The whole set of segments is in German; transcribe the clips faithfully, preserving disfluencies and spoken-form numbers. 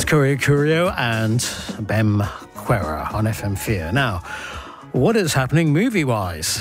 Corio Curio and Bem Quera on F M four. Now, what is happening movie-wise?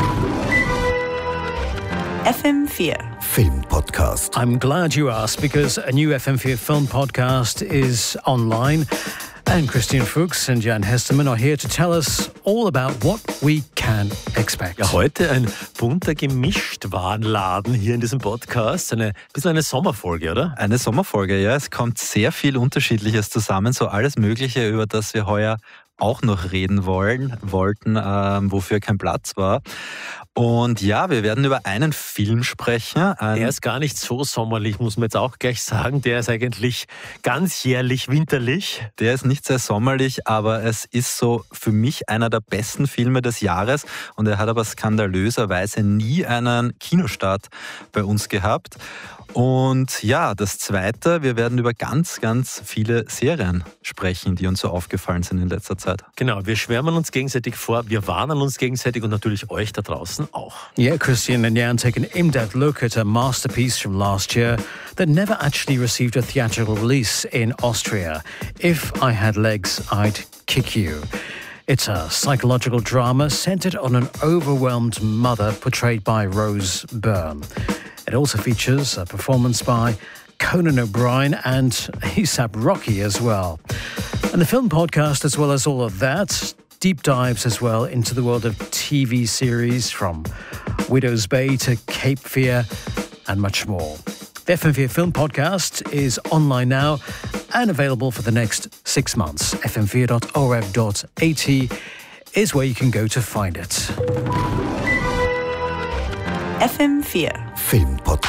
F M four Film Podcast. I'm glad you asked, because a new F M four film podcast is online. And Christian Fuchs and Jan Hestermann are here to tell us all about what we can expect. Ja, heute ein bunter Gemischtwarenladen hier in diesem Podcast. Eine bisschen eine Sommerfolge, oder? Eine Sommerfolge, ja. Es kommt sehr viel Unterschiedliches zusammen, so alles Mögliche, über das wir heuer auch noch reden wollen, wollten, ähm, wofür kein Platz war. Und ja, wir werden über einen Film sprechen. Ein Der ist gar nicht so sommerlich, muss man jetzt auch gleich sagen. Der ist eigentlich ganzjährlich winterlich. Der ist nicht sehr sommerlich, aber es ist so für mich einer der besten Filme des Jahres. Und er hat aber skandalöserweise nie einen Kinostart bei uns gehabt. Und ja, das Zweite, wir werden über ganz, ganz viele Serien sprechen, die uns so aufgefallen sind in letzter Zeit. Genau, wir schwärmen uns gegenseitig vor, wir warnen uns gegenseitig und natürlich euch da draußen auch. Yeah, Christian and Jan take an in-depth look at a masterpiece from last year that never actually received a theatrical release in Austria. If I Had Legs, I'd Kick You. It's a psychological drama centered on an overwhelmed mother portrayed by Rose Byrne. It also features a performance by Conan O'Brien and A$AP Rocky as well. And the film podcast, as well as all of that, deep dives as well into the world of T V series from Widow's Bay to Cape Fear and much more. The F M four Film Podcast is online now and available for the next six months. f m four dot o r f dot a t is where you can go to find it. F M four Film Podcast.